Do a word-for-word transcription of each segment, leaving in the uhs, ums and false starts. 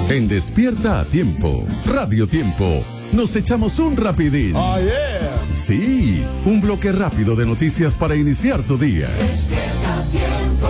En Despierta a Tiempo, Radio Tiempo, nos echamos un rapidín. Oh, yeah. Sí, un bloque rápido de noticias para iniciar tu día. Despierta a Tiempo.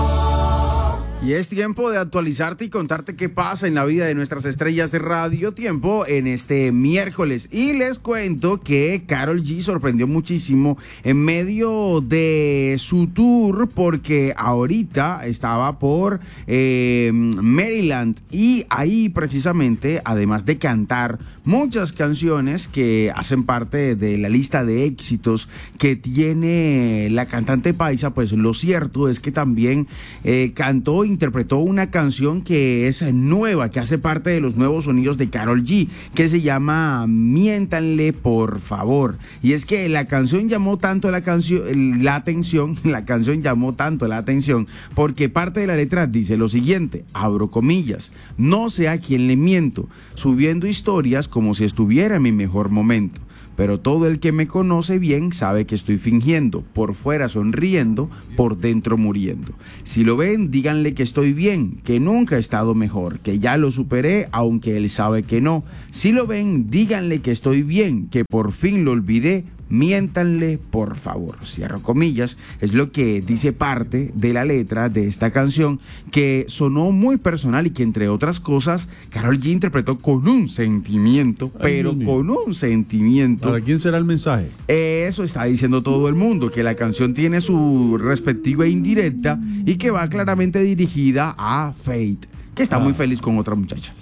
Y es tiempo de actualizarte y contarte qué pasa en la vida de nuestras estrellas de Radio Tiempo en este miércoles. Y les cuento que Karol G sorprendió muchísimo en medio de su tour, porque ahorita estaba por eh, Maryland, y ahí precisamente, además de cantar muchas canciones que hacen parte de la lista de éxitos que tiene la cantante paisa, pues lo cierto es que también eh, cantó interpretó una canción que es nueva, que hace parte de los nuevos sonidos de Karol G, que se llama Miéntanle por favor. Y es que la canción llamó tanto la canción la atención, la canción llamó tanto la atención porque parte de la letra dice lo siguiente, abro comillas: no sé a quién le miento, subiendo historias como si estuviera en mi mejor momento. Pero todo el que me conoce bien sabe que estoy fingiendo, por fuera sonriendo, por dentro muriendo. Si lo ven, díganle que estoy bien, que nunca he estado mejor, que ya lo superé, aunque él sabe que no. Si lo ven, díganle que estoy bien, que por fin lo olvidé. Miéntanle por favor, cierro comillas. Es lo que dice parte de la letra de esta canción, que sonó muy personal y que, entre otras cosas, Karol G interpretó con un sentimiento, pero Ay, con un sentimiento. ¿Para quién será el mensaje? Eso está diciendo todo el mundo, que la canción tiene su respectiva indirecta y que va claramente dirigida a Fate, que está ah. muy feliz con otra muchacha.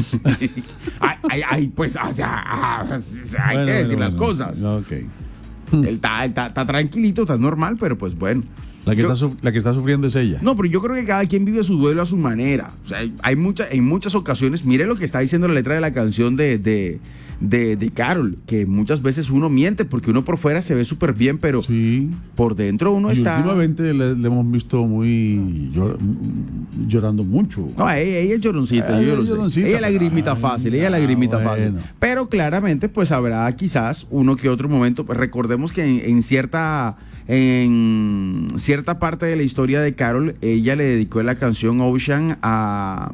ay, ay, ay, pues, o sea, ah, hay bueno, que decir bueno, las bueno. cosas. Okay. Él está, él está, está tranquilito, está normal, pero pues bueno. La que, yo, está, la que está sufriendo es ella. No, pero yo creo que cada quien vive su duelo a su manera. O sea, hay, hay mucha, en muchas ocasiones, mire lo que está diciendo la letra de la canción de, de, de, de Karol, que muchas veces uno miente porque uno por fuera se ve súper bien, pero sí. por dentro uno y está... últimamente le, le hemos visto muy llor, llorando mucho. No, ella, ella es lloroncita, Ay, yo lo lloroncita. Ella es lagrimita fácil, ella es lagrimita bueno. fácil. Pero claramente, pues habrá quizás uno que otro momento. Recordemos que en, en cierta... En cierta parte de la historia de Karol, ella le dedicó la canción Ocean a,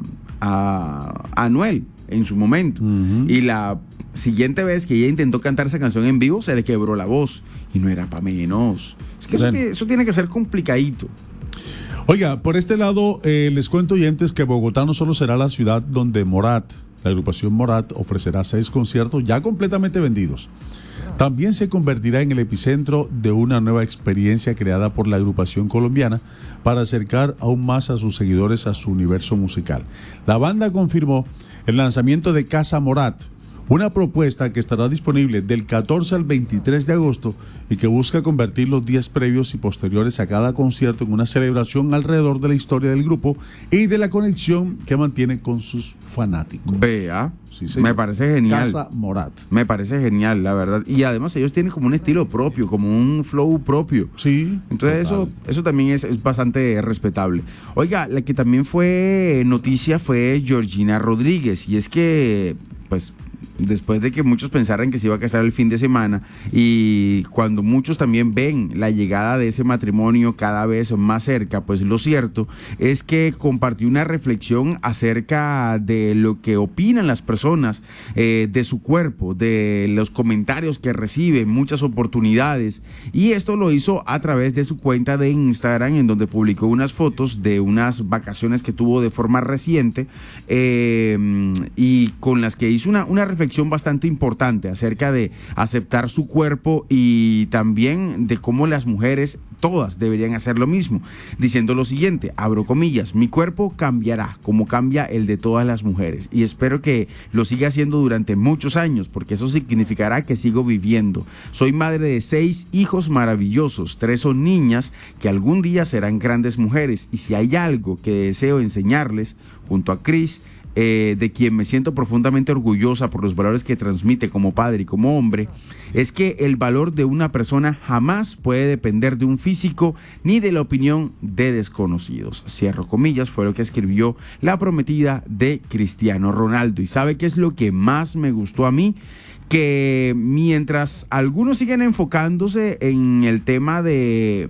a, a Anuel en su momento. Uh-huh. Y la siguiente vez que ella intentó cantar esa canción en vivo, se le quebró la voz. Y no era para menos. Es que bueno. eso, tiene, eso tiene que ser complicadito. Oiga, por este lado, eh, les cuento, oyentes, que Bogotá no solo será la ciudad donde Morat, la agrupación Morat, ofrecerá seis conciertos ya completamente vendidos. También se convertirá en el epicentro de una nueva experiencia creada por la agrupación colombiana para acercar aún más a sus seguidores a su universo musical. La banda confirmó el lanzamiento de Casa Morat, una propuesta que estará disponible del catorce al veintitrés de agosto y que busca convertir los días previos y posteriores a cada concierto en una celebración alrededor de la historia del grupo y de la conexión que mantiene con sus fanáticos. Vea, sí, me parece genial. Casa Morat. Me parece genial, la verdad. Y además ellos tienen como un estilo propio, como un flow propio. Sí. Entonces eso, eso también es, es bastante respetable. Oiga, la que también fue noticia fue Georgina Rodríguez, y es que, pues, después de que muchos pensaran que se iba a casar el fin de semana, y cuando muchos también ven la llegada de ese matrimonio cada vez más cerca, pues lo cierto es que compartió una reflexión acerca de lo que opinan las personas eh, de su cuerpo, de los comentarios que recibe, muchas oportunidades, y esto lo hizo a través de su cuenta de Instagram, en donde publicó unas fotos de unas vacaciones que tuvo de forma reciente, eh, y con las que hizo una, una reflexión bastante importante acerca de aceptar su cuerpo y también de cómo las mujeres todas deberían hacer lo mismo, diciendo lo siguiente, abro comillas: mi cuerpo cambiará como cambia el de todas las mujeres, y espero que lo siga haciendo durante muchos años, porque eso significará que sigo viviendo. Soy madre de seis hijos maravillosos, tres son niñas que algún día serán grandes mujeres, y si hay algo que deseo enseñarles, junto a Chris, Eh, de quien me siento profundamente orgullosa por los valores que transmite como padre y como hombre, es que el valor de una persona jamás puede depender de un físico ni de la opinión de desconocidos. Cierro comillas, fue lo que escribió la prometida de Cristiano Ronaldo. ¿Y sabe qué es lo que más me gustó a mí? Que mientras algunos siguen enfocándose en el tema de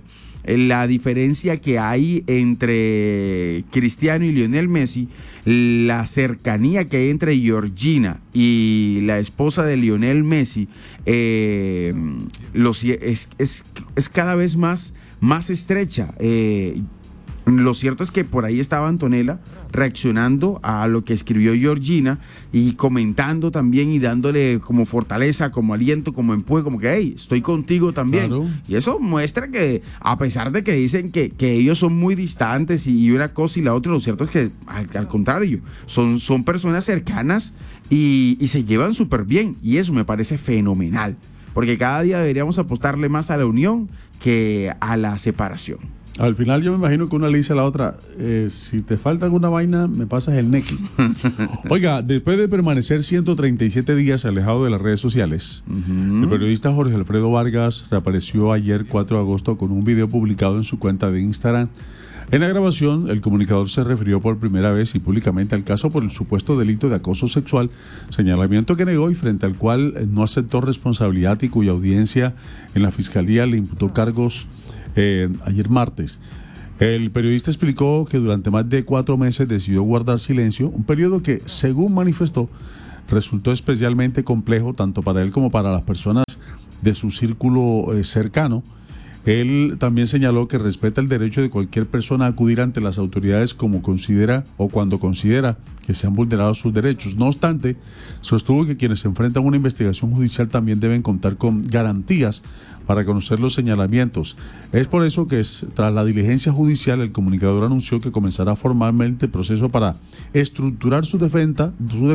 la diferencia que hay entre Cristiano y Lionel Messi, la cercanía que hay entre Georgina y la esposa de Lionel Messi, eh, los, es, es, es cada vez más, más estrecha. Eh, Lo cierto es que por ahí estaba Antonella reaccionando a lo que escribió Georgina y comentando también y dándole como fortaleza, como aliento, como empuje, como que hey, estoy contigo también. Claro. Y eso muestra que a pesar de que dicen que, que ellos son muy distantes y una cosa y la otra, lo cierto es que al, al contrario, son, son personas cercanas y, y se llevan súper bien y eso me parece fenomenal, porque cada día deberíamos apostarle más a la unión que a la separación. Al final yo me imagino que una le dice a la otra, eh, si te falta alguna vaina, me pasas el nequi. Oiga, después de permanecer ciento treinta y siete días alejado de las redes sociales, uh-huh. el periodista Jorge Alfredo Vargas reapareció ayer cuatro de agosto con un video publicado en su cuenta de Instagram. En la grabación, el comunicador se refirió por primera vez y públicamente al caso por el supuesto delito de acoso sexual, señalamiento que negó y frente al cual no aceptó responsabilidad y cuya audiencia en la Fiscalía le imputó cargos Eh, ayer martes. El periodista explicó que durante más de cuatro meses decidió guardar silencio, un periodo que, según manifestó, resultó especialmente complejo tanto para él como para las personas de su círculo eh, cercano. Él también señaló que respeta el derecho de cualquier persona a acudir ante las autoridades como considera o cuando considera que se han vulnerado sus derechos. No obstante, sostuvo que quienes se enfrentan a una investigación judicial también deben contar con garantías para conocer los señalamientos. Es por eso que es, tras la diligencia judicial, el comunicador anunció que comenzará formalmente el proceso para estructurar su defensa, su